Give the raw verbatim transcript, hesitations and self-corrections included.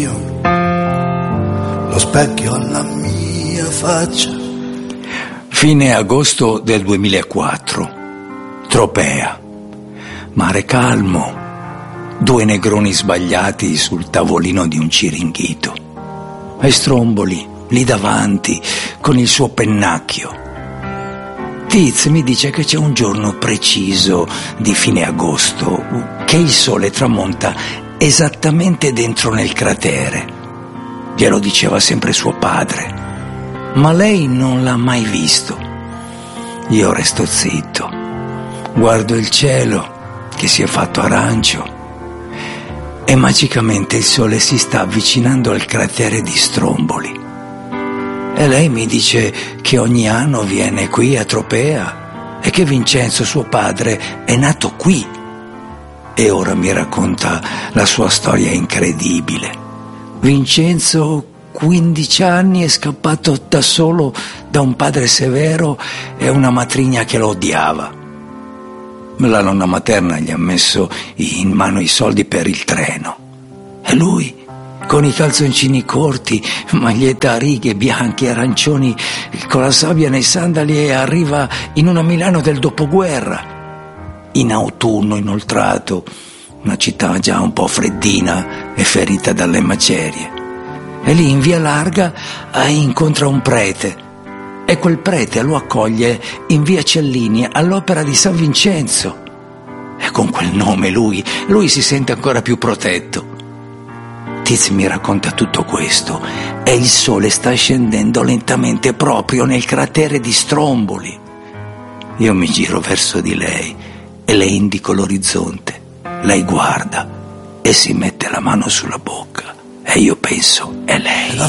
Lo specchio alla mia faccia. Fine agosto del duemilaquattro. Tropea. Mare calmo. Due negroni sbagliati sul tavolino di un ciringhito. E Stromboli, lì davanti, con il suo pennacchio. Tiz mi dice che c'è un giorno preciso di fine agosto che il sole tramonta esattamente dentro nel cratere. Glielo diceva sempre suo padre, ma lei non l'ha mai visto. Io resto zitto, guardo il cielo che si è fatto arancio e magicamente il sole si sta avvicinando al cratere di Stromboli. E lei mi dice che ogni anno viene qui a Tropea e che Vincenzo, suo padre, è nato qui. E ora mi racconta la sua storia incredibile. Vincenzo, quindici anni, è scappato da solo da un padre severo e una matrigna che lo odiava. La nonna materna gli ha messo in mano i soldi per il treno. E lui, con i calzoncini corti, maglietta a righe, bianchi, arancioni, con la sabbia nei sandali, e arriva in una Milano del dopoguerra, in autunno inoltrato, una città già un po' freddina e ferita dalle macerie. E lì in via Larga incontra un prete, e quel prete lo accoglie in via Cellini all'opera di San Vincenzo. E con quel nome lui, lui si sente ancora più protetto. Tiz mi racconta tutto questo e il sole sta scendendo lentamente proprio nel cratere di Stromboli. Io mi giro verso di lei e le indico l'orizzonte. Lei guarda e si mette la mano sulla bocca e io penso, è lei. La